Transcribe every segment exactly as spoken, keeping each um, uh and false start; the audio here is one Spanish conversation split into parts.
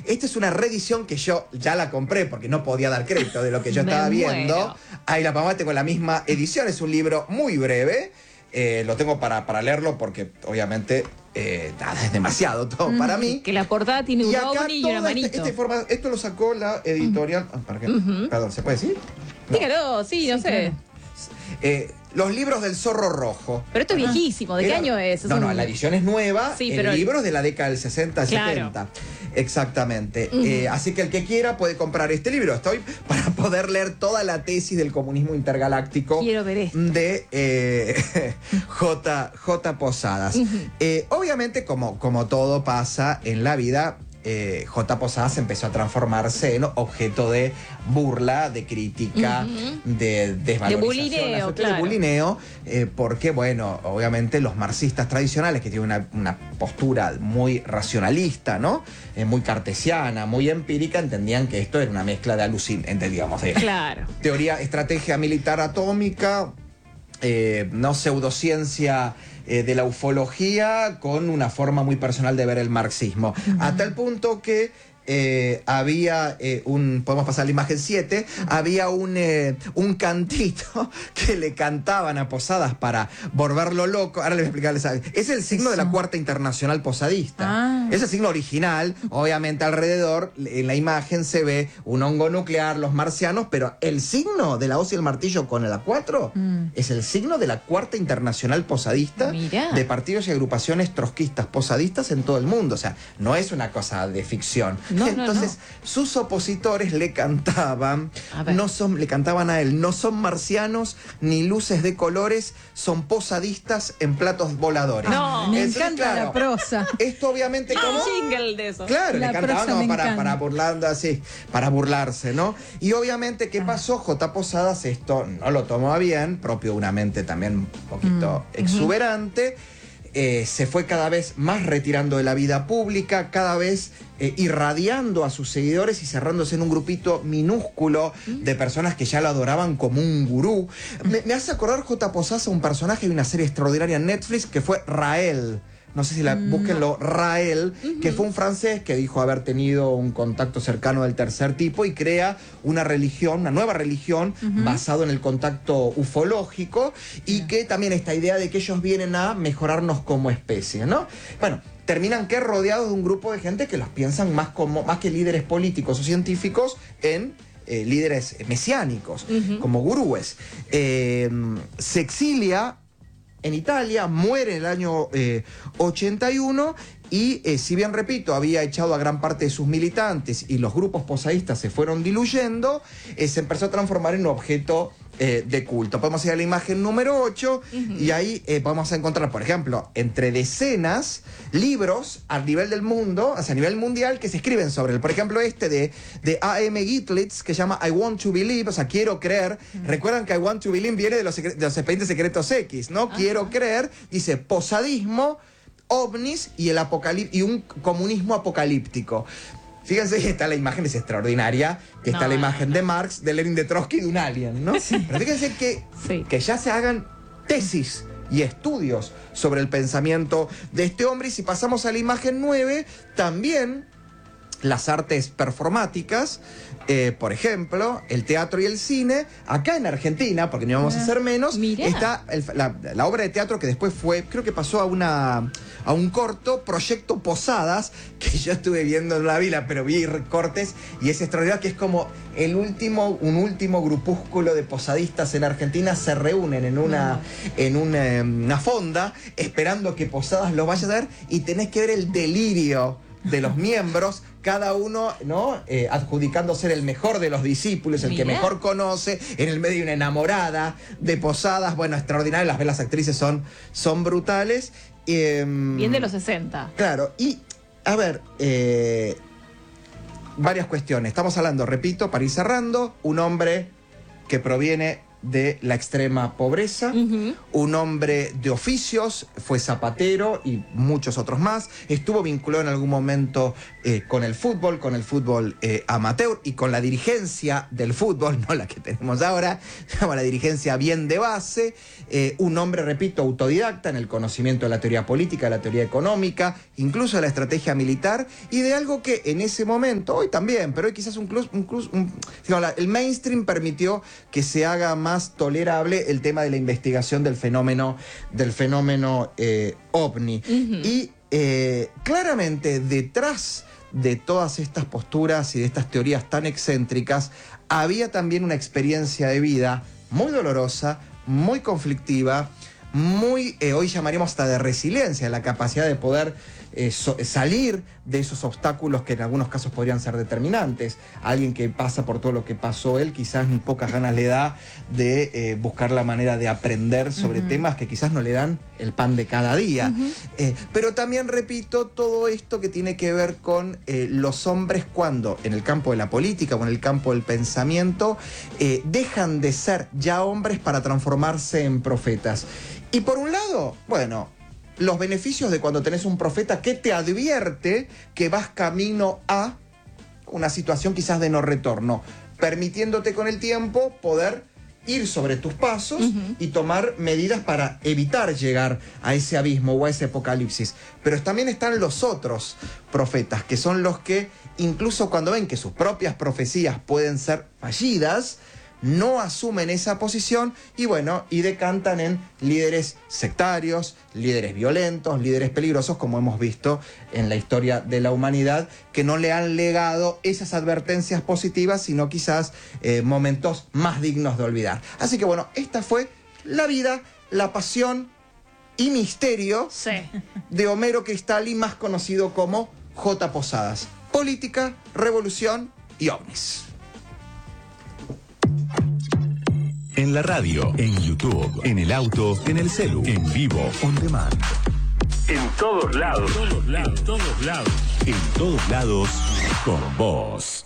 Esta es una reedición que yo ya la compré porque no podía dar crédito de lo que yo estaba viendo. Muero. Ahí la mamá tengo la misma edición, es un libro muy breve. Eh, lo tengo para, para leerlo porque obviamente eh, nada, es demasiado todo mm, para mí. Que la portada tiene un ovni y una manito. Este, este forma, esto lo sacó la editorial. Mm. ¿Para qué? Uh-huh. Perdón, ¿se puede decir? No. Dígalo, sí, no sí, sé. Claro. Eh, los libros del Zorro Rojo. Pero esto es viejísimo, ¿de Era, qué año es? es no, un... no, la edición es nueva. Sí, el pero... libro es de la década del sesenta, claro. setenta. Exactamente. Uh-huh. eh, así que el que quiera puede comprar este libro. Estoy para poder leer toda la tesis del comunismo intergaláctico. Quiero ver esto. De eh, J. J. Posadas. Uh-huh. eh, obviamente, como, como todo pasa en la vida, Eh, J. Posadas empezó a transformarse en objeto de burla, de crítica, uh-huh. de desvalorización, de bulineo, claro. de bulineo eh, porque, bueno, obviamente los marxistas tradicionales, que tienen una, una postura muy racionalista, ¿no? Eh, muy cartesiana, muy empírica, entendían que esto era una mezcla de alucin, digamos, de claro. teoría, estrategia militar atómica, eh, no pseudociencia eh, de la ufología con una forma muy personal de ver el marxismo. Uh-huh. A tal punto que eh, había eh, un, podemos pasar a la imagen siete, uh-huh. había un, eh, un cantito que le cantaban a Posadas para volverlo loco. Ahora les voy a explicarles. Es el signo Eso. de la Cuarta Internacional Posadista. Ah. Es el signo original. Obviamente alrededor, en la imagen se ve un hongo nuclear, los marcianos, pero el signo de la hoz y el martillo con el A cuatro mm. es el signo de la Cuarta Internacional Posadista. Mirá. De partidos y agrupaciones trotskistas posadistas en todo el mundo. O sea, no es una cosa de ficción. No, Entonces, no, no. sus opositores le cantaban, no son, le cantaban a él, no son marcianos ni luces de colores, son posadistas en platos voladores. No, me Entonces, encanta claro, la prosa. Esto obviamente no, como... jingle de eso. Claro, la le cantaban no, para, para burlando así, para burlarse, ¿no? Y obviamente, ¿qué pasó? J. Posadas esto no lo tomó bien, propio de una mente también un poquito mm. exuberante. Eh, se fue cada vez más retirando de la vida pública, cada vez eh, irradiando a sus seguidores y cerrándose en un grupito minúsculo ¿Mm? de personas que ya lo adoraban como un gurú. Me, me hace acordar J. Posadas a un personaje de una serie extraordinaria en Netflix que fue Rael. No sé si la mm. búsquenlo, Rael, uh-huh. que fue un francés que dijo haber tenido un contacto cercano del tercer tipo y crea una religión, una nueva religión uh-huh. basado en el contacto ufológico y yeah. que también esta idea de que ellos vienen a mejorarnos como especie, ¿no? Bueno, terminan que rodeados de un grupo de gente que los piensan más como más que líderes políticos o científicos en eh, líderes mesiánicos, uh-huh. como gurúes. Eh, se exilia en Italia, muere en el año eh, ochenta y uno y, eh, si bien repito, había echado a gran parte de sus militantes y los grupos posadistas se fueron diluyendo, eh, se empezó a transformar en un objeto eh, de culto. Podemos ir a la imagen número ocho uh-huh. y ahí eh, vamos a encontrar, por ejemplo, entre decenas, libros a nivel del mundo, o sea, a nivel mundial, que se escriben sobre él. Por ejemplo, este de, de A M Gitlitz, que se llama I Want to Believe, o sea, quiero creer. Uh-huh. Recuerdan que I Want to Believe viene de los, de los expedientes secretos X, ¿no? Uh-huh. Quiero creer, dice posadismo, ovnis y el apocalip y un comunismo apocalíptico. Fíjense que está la imagen, es extraordinaria, que está no, la imagen no. de Marx, de Lenin, de Trotsky, de un alien, ¿no? Sí. Pero fíjense que, sí. que ya se hagan tesis y estudios sobre el pensamiento de este hombre. Y si pasamos a la imagen nueve, también las artes performáticas, eh, por ejemplo, el teatro y el cine. Acá en Argentina, porque no vamos a hacer menos, Mirá. está el, la, la obra de teatro que después fue, creo que pasó a una a un corto, Proyecto Posadas, que yo estuve viendo, no la vi, pero vi cortes, y es extraordinario, que es como el último, un último grupúsculo de posadistas en Argentina se reúnen en una, no. en una, una fonda, esperando que Posadas los vaya a ver, y tenés que ver el delirio de los miembros, cada uno, ¿no? Eh, adjudicando ser el mejor de los discípulos, el Mirá. que mejor conoce, en el medio una enamorada de Posadas, bueno, extraordinario, las velas actrices son, son brutales. Eh, Bien de los sesenta. Claro, y a ver, eh, varias cuestiones. Estamos hablando, repito, para ir cerrando, un hombre que proviene de la extrema pobreza, uh-huh. un hombre de oficios, fue zapatero y muchos otros más, estuvo vinculado en algún momento eh, con el fútbol, con el fútbol eh, amateur y con la dirigencia del fútbol, no la que tenemos ahora, sino la dirigencia bien de base, eh, un hombre, repito, autodidacta en el conocimiento de la teoría política, de la teoría económica, incluso de la estrategia militar y de algo que en ese momento, hoy también, pero hoy quizás un, un, un, un el mainstream permitió que se haga más más tolerable el tema de la investigación del fenómeno, del fenómeno eh, ovni. Uh-huh. Y eh, claramente detrás de todas estas posturas y de estas teorías tan excéntricas había también una experiencia de vida muy dolorosa, muy conflictiva, muy, eh, hoy llamaríamos hasta de resiliencia, la capacidad de poder eh, so, salir de esos obstáculos que en algunos casos podrían ser determinantes. Alguien que pasa por todo lo que pasó él, quizás ni pocas ganas le da de eh, buscar la manera de aprender sobre uh-huh. temas que quizás no le dan el pan de cada día. Uh-huh. Eh, pero también, repito, todo esto que tiene que ver con eh, los hombres cuando en el campo de la política o en el campo del pensamiento eh, dejan de ser ya hombres para transformarse en profetas. Y por un lado, bueno, los beneficios de cuando tenés un profeta que te advierte que vas camino a una situación quizás de no retorno, permitiéndote con el tiempo poder ir sobre tus pasos uh-huh. y tomar medidas para evitar llegar a ese abismo o a ese apocalipsis. Pero también están los otros profetas, que son los que, incluso cuando ven que sus propias profecías pueden ser fallidas, no asumen esa posición y bueno, y decantan en líderes sectarios, líderes violentos, líderes peligrosos, como hemos visto en la historia de la humanidad, que no le han legado esas advertencias positivas, sino quizás eh, momentos más dignos de olvidar. Así que bueno, esta fue la vida, la pasión y misterio sí. de Homero Cristalli, más conocido como J. Posadas. Política, revolución y ovnis. En la radio, en YouTube, en el auto, en el celu, en vivo, on demand. En todos lados. En todos lados. En todos lados. En todos lados, con vos.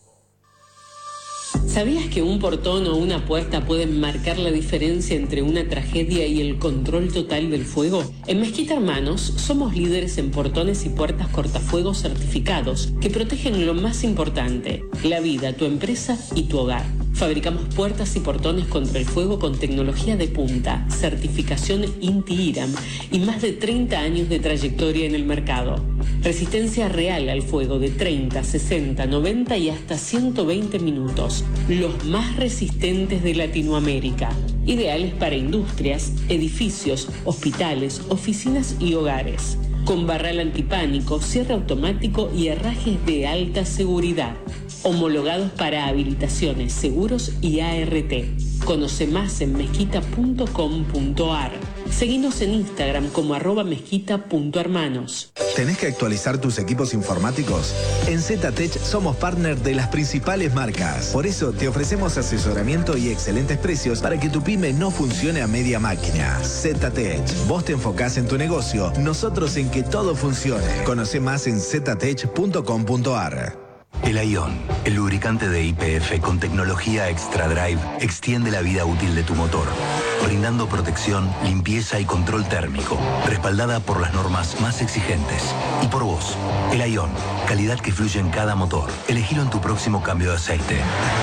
¿Sabías que un portón o una puerta pueden marcar la diferencia entre una tragedia y el control total del fuego? En Mezquita Hermanos somos líderes en portones y puertas cortafuegos certificados que protegen lo más importante, la vida, tu empresa y tu hogar. Fabricamos puertas y portones contra el fuego con tecnología de punta, certificación INTI-IRAM y más de treinta años de trayectoria en el mercado. Resistencia real al fuego de treinta, sesenta, noventa y hasta ciento veinte minutos. Los más resistentes de Latinoamérica. Ideales para industrias, edificios, hospitales, oficinas y hogares. Con barral antipánico, cierre automático y herrajes de alta seguridad. Homologados para habilitaciones, seguros y A R T. Conoce más en mezquita punto com punto a r. Seguinos en Instagram como arroba mezquita punto hermanos. ¿Tenés que actualizar tus equipos informáticos? En ZTech somos partner de las principales marcas. Por eso te ofrecemos asesoramiento y excelentes precios para que tu pyme no funcione a media máquina. ZTech, vos te enfocás en tu negocio, nosotros en que todo funcione. Conoce más en ztech punto com punto a r. El Ion, el lubricante de Y P F con tecnología Extra Drive, extiende la vida útil de tu motor, brindando protección, limpieza y control térmico, respaldada por las normas más exigentes. Y por vos, el Ion, calidad que fluye en cada motor. Elegilo en tu próximo cambio de aceite.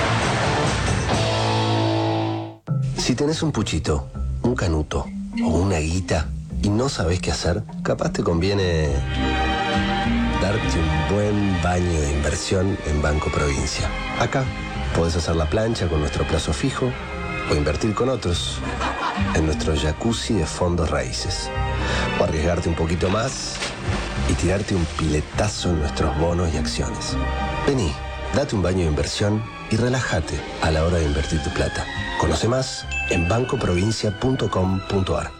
Si tenés un puchito, un canuto o una guita y no sabés qué hacer, capaz te conviene darte un buen baño de inversión en Banco Provincia. Acá podés hacer la plancha con nuestro plazo fijo o invertir con otros en nuestro jacuzzi de fondos raíces. O arriesgarte un poquito más y tirarte un piletazo en nuestros bonos y acciones. Vení, date un baño de inversión y relájate a la hora de invertir tu plata. Conoce más en banco provincia punto com punto a r.